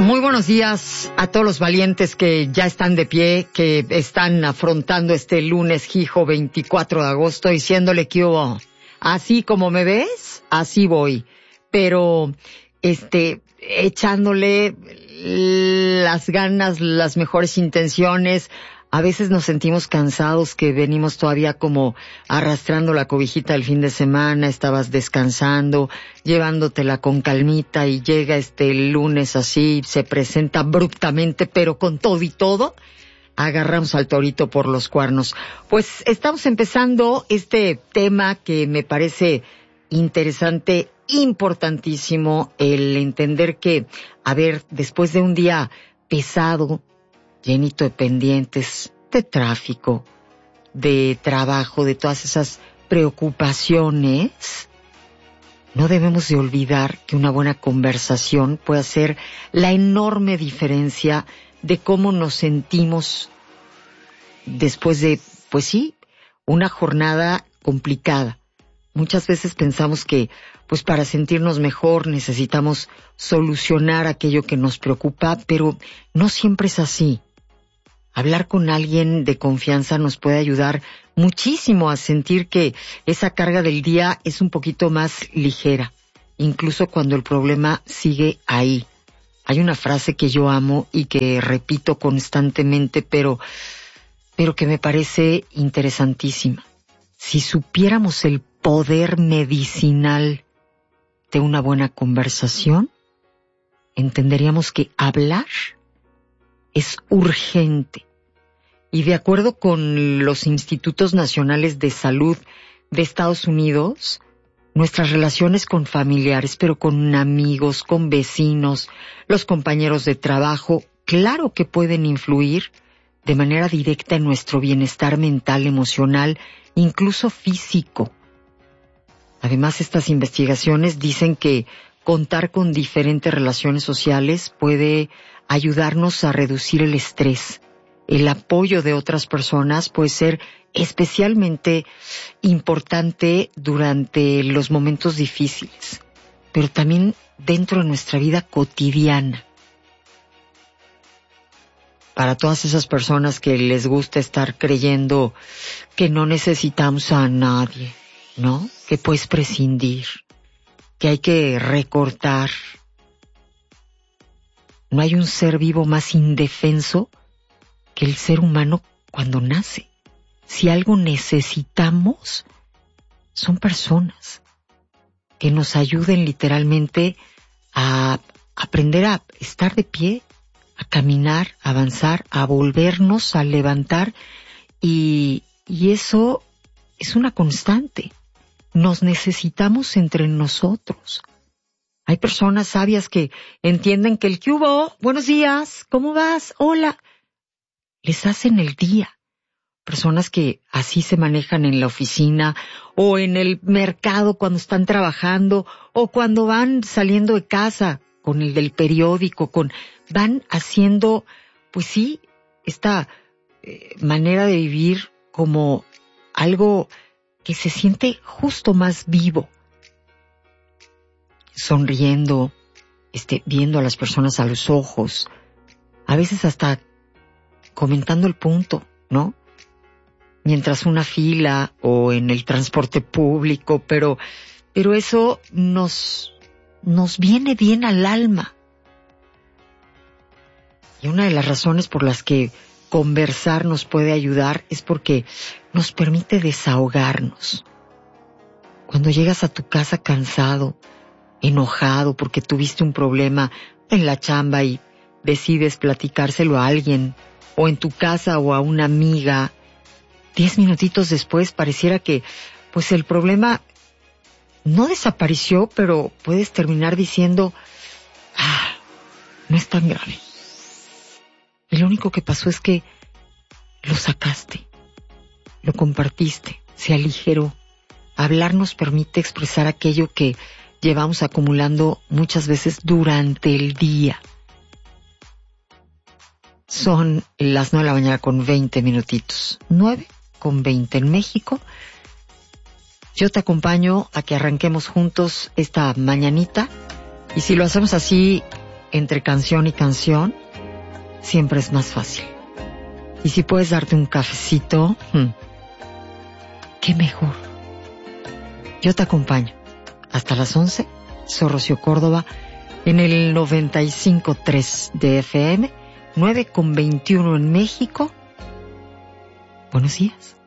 Muy buenos días a todos los valientes que ya están de pie, que están afrontando este lunes Hijo 24 de agosto, diciéndole que hubo, así como me ves, así voy. Pero, echándole las ganas, las mejores intenciones. A veces nos sentimos cansados, que venimos todavía como arrastrando la cobijita del fin de semana, estabas descansando, llevándotela con calmita y llega el lunes así, se presenta abruptamente, pero con todo y todo, agarramos al torito por los cuernos. Pues estamos empezando este tema que me parece interesante, importantísimo, el entender que, a ver, después de un día pesado, llenito de pendientes, de tráfico, de trabajo, de todas esas preocupaciones, no debemos de olvidar que una buena conversación puede hacer la enorme diferencia de cómo nos sentimos después de, pues sí, una jornada complicada. Muchas veces pensamos que, pues para sentirnos mejor necesitamos solucionar aquello que nos preocupa, pero no siempre es así. Hablar con alguien de confianza nos puede ayudar muchísimo a sentir que esa carga del día es un poquito más ligera, incluso cuando el problema sigue ahí. Hay una frase que yo amo y que repito constantemente, pero que me parece interesantísima. Si supiéramos el poder medicinal de una buena conversación, entenderíamos que hablar es urgente. Y de acuerdo con los Institutos Nacionales de Salud de Estados Unidos, nuestras relaciones con familiares, pero con amigos, con vecinos, los compañeros de trabajo, claro que pueden influir de manera directa en nuestro bienestar mental, emocional, incluso físico. Además, estas investigaciones dicen que contar con diferentes relaciones sociales puede ayudarnos a reducir el estrés. El apoyo de otras personas puede ser especialmente importante durante los momentos difíciles, pero también dentro de nuestra vida cotidiana. Para todas esas personas que les gusta estar creyendo que no necesitamos a nadie, ¿no? Que puedes prescindir, que hay que recortar. No hay un ser vivo más indefenso que el ser humano cuando nace. Si algo necesitamos, son personas que nos ayuden literalmente a aprender a estar de pie, a caminar, a avanzar, a volvernos a levantar, y eso es una constante. Nos necesitamos entre nosotros. Hay personas sabias que entienden que el ¿qué hubo? Buenos días, ¿cómo vas? Hola. Les hacen el día. Personas que así se manejan en la oficina o en el mercado cuando están trabajando o cuando van saliendo de casa con el del periódico, van haciendo, pues sí, esta manera de vivir como algo que se siente justo más vivo. Sonriendo, viendo a las personas a los ojos, a veces hasta comentando el punto, ¿no? Mientras una fila o en el transporte público, pero eso nos viene bien al alma. Y una de las razones por las que conversar nos puede ayudar es porque nos permite desahogarnos. Cuando llegas a tu casa cansado, enojado porque tuviste un problema en la chamba y decides platicárselo a alguien, o en tu casa o a una amiga, 10 minutitos después pareciera que, pues el problema no desapareció, pero puedes terminar diciendo, no es tan grave. Y lo único que pasó es que lo sacaste, lo compartiste, se aligeró. Hablar nos permite expresar aquello que llevamos acumulando muchas veces durante el día. Son las 9 de la mañana con 20 minutitos. 9:20 en México. Yo te acompaño a que arranquemos juntos esta mañanita. Y si lo hacemos así, entre canción y canción, siempre es más fácil. Y si puedes darte un cafecito, qué mejor. Yo te acompaño. Hasta las 11, soy Rocío Córdoba, en el 95.3 de FM, 9:21 en México. Buenos días.